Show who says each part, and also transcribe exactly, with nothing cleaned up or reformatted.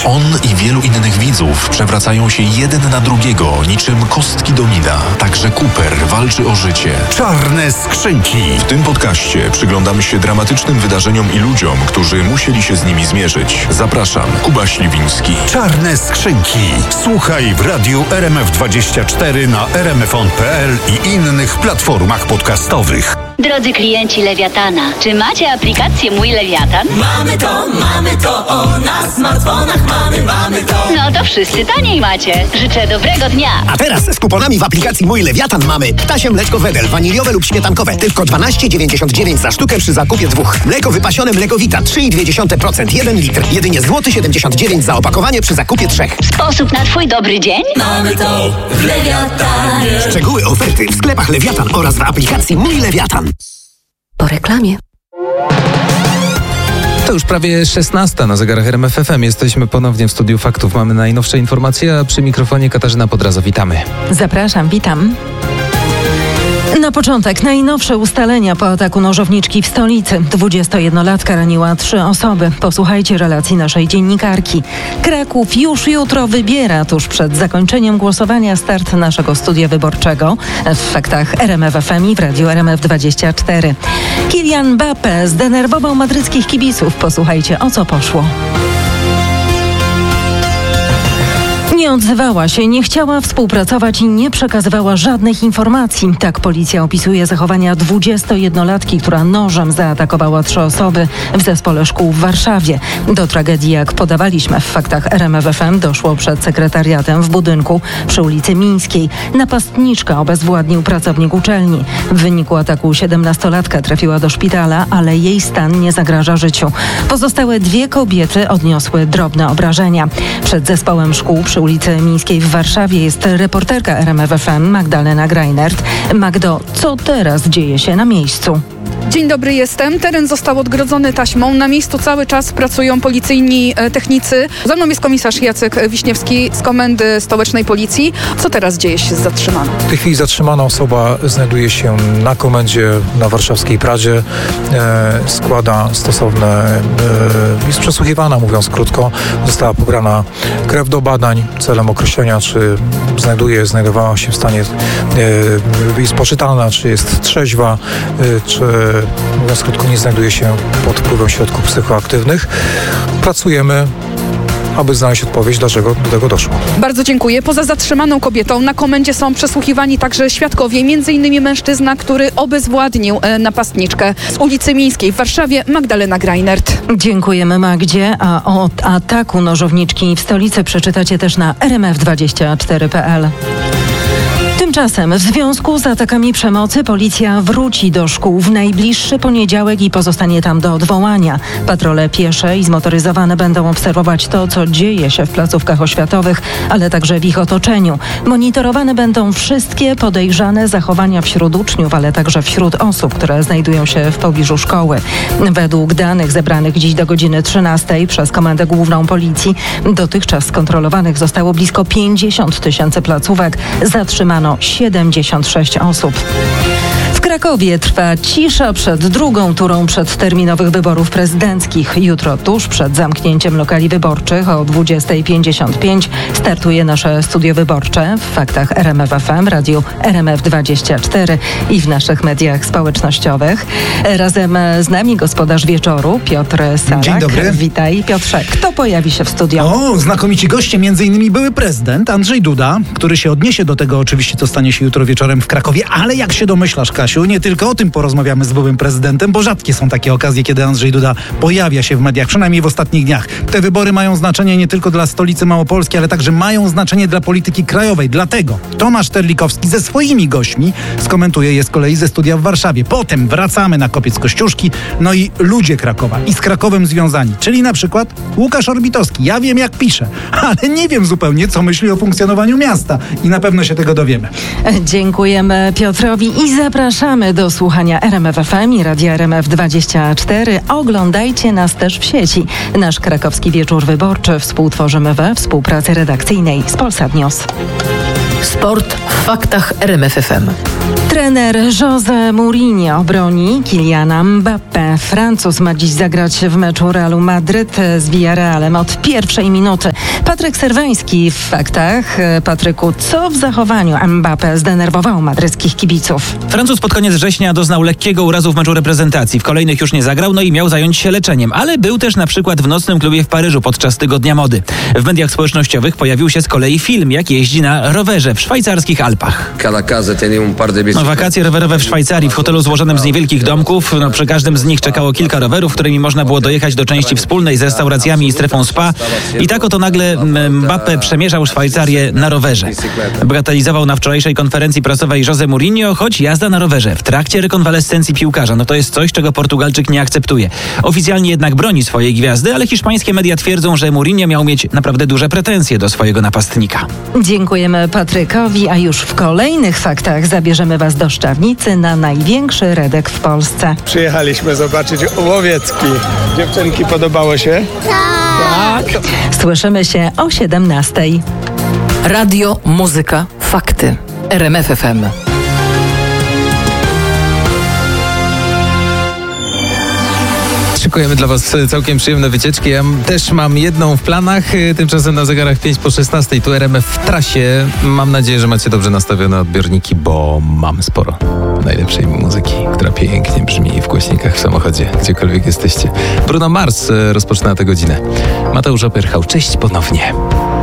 Speaker 1: On i wielu innych widzów przewracają się jeden na drugiego, niczym kostki domina. Także Cooper walczy o życie.
Speaker 2: Czarne skrzynki.
Speaker 1: W tym podcaście przyglądamy się dramatycznym wydarzeniom i ludziom, którzy musieli się z nimi zmierzyć. Zapraszam, Kuba Śliwiński.
Speaker 2: Czarne skrzynki. Słuchaj w radiu R M F dwadzieścia cztery, na r m f on kropka p l i innych platformach podcastowych.
Speaker 3: Drodzy klienci Lewiatana, czy macie aplikację Mój Lewiatan?
Speaker 4: Mamy to, mamy to, o, na smartfonach mamy, mamy to.
Speaker 3: No to wszyscy taniej macie. Życzę dobrego dnia.
Speaker 5: A teraz z kuponami w aplikacji Mój Lewiatan mamy ptasie mleczko Wedel, waniliowe lub śmietankowe, tylko dwanaście dziewięćdziesiąt dziewięć za sztukę przy zakupie dwóch. Mleko wypasione Mlekowita trzy i dwie dziesiąte procent, jeden litr, jedynie złoty siedemdziesiąt dziewięć za opakowanie przy zakupie trzech.
Speaker 3: Sposób na twój dobry dzień?
Speaker 4: Mamy to w Lewiatanie.
Speaker 5: Szczegóły oferty w sklepach Lewiatan oraz w aplikacji Mój Lewiatan.
Speaker 6: Po reklamie.
Speaker 7: To już prawie szesnasta na zegarach R M F F M. Jesteśmy ponownie w Studiu Faktów. Mamy najnowsze informacje, a przy mikrofonie Katarzyna Podraza. Witamy.
Speaker 8: Zapraszam, witam. Na początek najnowsze ustalenia po ataku nożowniczki w stolicy. dwudziestojednolatka raniła trzy osoby. Posłuchajcie relacji naszej dziennikarki. Kraków już jutro wybiera tuż przed zakończeniem głosowania start naszego studia wyborczego w faktach R M F F M i w radiu R M F dwadzieścia cztery. Kylian Mbappé zdenerwował madryckich kibiców. Posłuchajcie, o co poszło. Nie odzywała się, nie chciała współpracować i nie przekazywała żadnych informacji. Tak policja opisuje zachowania dwudziestojednolatki, która nożem zaatakowała trzy osoby w zespole szkół w Warszawie. Do tragedii, jak podawaliśmy w faktach R M F F M, doszło przed sekretariatem w budynku przy ulicy Mińskiej. Napastniczka obezwładnił pracownik uczelni. W wyniku ataku siedemnastolatka trafiła do szpitala, ale jej stan nie zagraża życiu. Pozostałe dwie kobiety odniosły drobne obrażenia. Przed zespołem szkół przy ulicy Mińskiej w Warszawie jest reporterka R M F F M Magdalena Greinert. Magdo, co teraz dzieje się na miejscu?
Speaker 9: Dzień dobry, jestem. Teren został odgrodzony taśmą. Na miejscu cały czas pracują policyjni e, technicy. Za mną jest komisarz Jacek Wiśniewski z Komendy Stołecznej Policji. Co teraz dzieje się z zatrzymaną?
Speaker 10: W tej chwili zatrzymana osoba znajduje się na komendzie na warszawskiej Pradzie. E, składa stosowne, e, jest przesłuchiwana, mówiąc krótko. Została pobrana krew do badań celem określenia, czy znajduje, znajdowała się w stanie, e, jest poczytalna, czy jest trzeźwa, e, czy mówiąc krótko, nie znajduje się pod wpływem środków psychoaktywnych. Pracujemy, aby znaleźć odpowiedź, dlaczego do tego doszło.
Speaker 9: Bardzo dziękuję. Poza zatrzymaną kobietą na komendzie są przesłuchiwani także świadkowie, między innymi mężczyzna, który obezwładnił e, napastniczkę z ulicy Mińskiej w Warszawie, Magdalena Greinert.
Speaker 8: Dziękujemy, Magdzie. A o ataku nożowniczki w stolicy przeczytacie też na r m f dwadzieścia cztery kropka p l. Tymczasem w związku z atakami przemocy policja wróci do szkół w najbliższy poniedziałek i pozostanie tam do odwołania. Patrole piesze i zmotoryzowane będą obserwować to, co dzieje się w placówkach oświatowych, ale także w ich otoczeniu. Monitorowane będą wszystkie podejrzane zachowania wśród uczniów, ale także wśród osób, które znajdują się w pobliżu szkoły. Według danych zebranych dziś do godziny trzynastej przez Komendę Główną Policji dotychczas skontrolowanych zostało blisko pięćdziesiąt tysięcy placówek. Zatrzymano siedemdziesiąt sześć osób. W Krakowie trwa cisza przed drugą turą przedterminowych wyborów prezydenckich. Jutro, tuż przed zamknięciem lokali wyborczych o dwudziestej pięćdziesiąt pięć startuje nasze studio wyborcze w faktach R M F F M, radiu R M F dwadzieścia cztery i w naszych mediach społecznościowych. Razem z nami gospodarz wieczoru Piotr Salak.
Speaker 11: Dzień dobry.
Speaker 8: Witaj, Piotrze. Kto pojawi się w studio?
Speaker 11: O, znakomici goście, między innymi były prezydent Andrzej Duda, który się odniesie do tego oczywiście, co stanie się jutro wieczorem w Krakowie, ale jak się domyślasz, Kasiu, nie tylko o tym porozmawiamy z byłym prezydentem, bo rzadkie są takie okazje, kiedy Andrzej Duda pojawia się w mediach, przynajmniej w ostatnich dniach. Te wybory mają znaczenie nie tylko dla stolicy Małopolski, ale także mają znaczenie dla polityki krajowej. Dlatego Tomasz Terlikowski ze swoimi gośćmi skomentuje je z kolei ze studia w Warszawie. Potem wracamy na Kopiec Kościuszki, no i ludzie Krakowa i z Krakowem związani, czyli na przykład Łukasz Orbitowski. Ja wiem, jak pisze, ale nie wiem zupełnie, co myśli o funkcjonowaniu miasta i na pewno się tego dowiemy.
Speaker 8: Dziękujemy Piotrowi i zapraszamy do słuchania R M F F M i radia R M F dwadzieścia cztery. Oglądajcie nas też w sieci. Nasz krakowski wieczór wyborczy współtworzymy we współpracy redakcyjnej z Polsat News.
Speaker 12: Sport w faktach R M F F M.
Speaker 8: Trener José Mourinho broni Kyliana Mbappé. Francuz ma dziś zagrać w meczu Realu Madryt z Villarrealem od pierwszej minuty. Patryk Serwański w faktach. Patryku, co w zachowaniu Mbappé zdenerwowało madryckich kibiców?
Speaker 13: Francuz pod koniec września doznał lekkiego urazu w meczu reprezentacji. W kolejnych już nie zagrał, no i miał zająć się leczeniem. Ale był też na przykład w nocnym klubie w Paryżu podczas Tygodnia Mody. W mediach społecznościowych pojawił się z kolei film, jak jeździ na rowerze w szwajcarskich Alpach. No, wakacje rowerowe w Szwajcarii, w hotelu złożonym z niewielkich domków. No, przy każdym z nich czekało kilka rowerów, którymi można było dojechać do części wspólnej z restauracjami i strefą spa. I tak oto nagle Mbappé przemierzał Szwajcarię na rowerze. Bagatelizował na wczorajszej konferencji prasowej José Mourinho, choć jazda na rowerze w trakcie rekonwalescencji piłkarza, no to jest coś, czego Portugalczyk nie akceptuje. Oficjalnie jednak broni swojej gwiazdy, ale hiszpańskie media twierdzą, że Mourinho miał mieć naprawdę duże pretensje do swojego napastnika.
Speaker 8: Dziękujemy Patrykowi, a już w kolejnych faktach zabierzemy Was do Szczawnicy na największy redek w Polsce.
Speaker 14: Przyjechaliśmy zobaczyć łowiecki. Dziewczynki, podobało się?
Speaker 8: Tak. tak. Słyszymy się o siedemnastej.
Speaker 12: Radio, muzyka, fakty. R M F F M.
Speaker 7: Szykujemy dla Was całkiem przyjemne wycieczki. Ja też mam jedną w planach, tymczasem na zegarach pięć po szesnastej. Tu R M F w trasie. Mam nadzieję, że macie dobrze nastawione odbiorniki, bo mam sporo najlepszej muzyki, która pięknie brzmi w głośnikach w samochodzie, gdziekolwiek jesteście. Bruno Mars rozpoczyna tę godzinę. Mateusz Opyrchał, cześć ponownie.